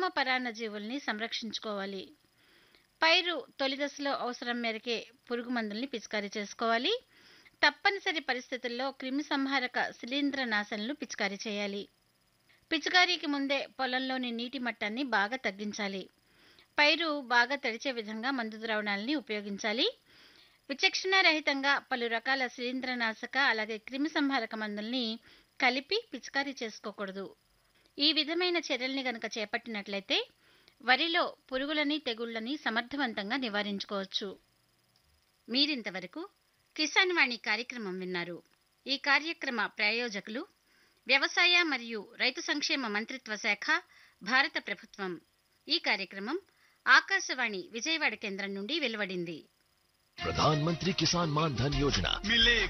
పరాన్నజీవుల్ని సంరక్షించుకోవాలి. పైరు తొలి దశలో అవసరం మేరకే పురుగు మందుల్ని పిచికారీ చేసుకోవాలి. తప్పనిసరి పరిస్థితుల్లో క్రిమిసంహారక శిలీంద్రనాశనలు పిచికారీ చేయాలి. పిచికారీకి ముందే పొలంలోని నీటి మట్టాన్ని బాగా తగ్గించాలి. పైరు బాగా తడిచే విధంగా మందు ద్రావణాలని ఉపయోగించాలి. విచక్షణారహితంగా పలు రకాల శిలీంద్రనాశక అలాగే క్రిమిసంహారక మందుల్ని కలిపి పిచికారీ చేసుకోకూడదు. ఈ విధమైన చర్యల్ని గనక చేపట్టినట్లయితే వరిలో పురుగులని తెగుళ్లని సమర్థవంతంగా నివారించుకోవచ్చు. మీరింతవరకు కిసాన్ వాణి కార్యక్రమం విన్నారు. ఈ కార్యక్రమ ప్రాయోజకులు వ్యవసాయ మరియు రైతు సంక్షేమ మంత్రిత్వ శాఖ, భారత ప్రభుత్వం. ఈ కార్యక్రమం ఆకాశవాణి విజయవాడ కేంద్రం నుండి వెలువడింది. प्रधानमंत्री किसान मान धन योजना